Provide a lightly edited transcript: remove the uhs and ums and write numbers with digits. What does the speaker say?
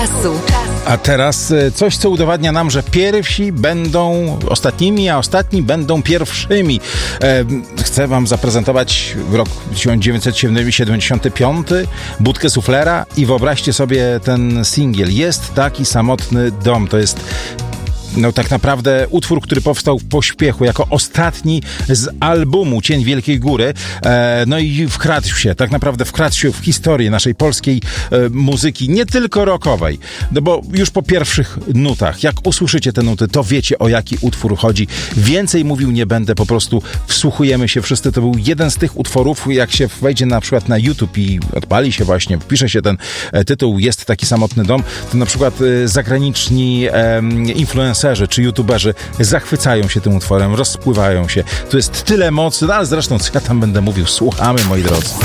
A teraz coś, co udowadnia nam, że pierwsi będą ostatnimi, a ostatni będą pierwszymi. Chcę wam zaprezentować rok 1975, Budkę Suflera i wyobraźcie sobie ten singiel. Jest taki samotny dom. To jest tak naprawdę utwór, który powstał w pośpiechu, jako ostatni z albumu Cień Wielkiej Góry. I wkradł się w historię naszej polskiej muzyki, nie tylko rockowej. No bo już po pierwszych nutach, jak usłyszycie te nuty, to wiecie, o jaki utwór chodzi. Więcej mówił nie będę, po prostu wsłuchujemy się wszyscy. To był jeden z tych utworów, jak się wejdzie na przykład na YouTube i odpali się właśnie, wpisze się ten tytuł Jest taki samotny dom, to na przykład zagraniczni influencerzy czy youtuberzy zachwycają się tym utworem, rozpływają się. Tu jest tyle mocy, ale zresztą co ja tam będę mówił, słuchamy, moi drodzy.